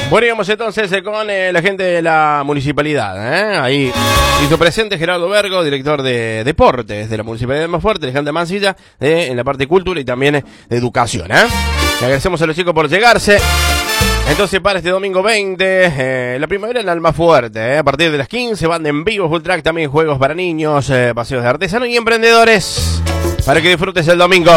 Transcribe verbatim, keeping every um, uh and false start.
Bueno, íbamos entonces eh, con eh, la gente de la municipalidad, ¿eh? Ahí hizo presente Gerardo Vergo, director de deportes de la municipalidad de Almafuerte, Alejandra Mancilla, eh, en la parte de cultura y también eh, de educación, ¿eh? Le agradecemos a los chicos por llegarse. Entonces para este domingo veinte, eh, la primavera en Almafuerte, eh, a partir de las quince, banda en vivo, full track, también juegos para niños, eh, paseos de artesanos y emprendedores, para que disfrutes el domingo.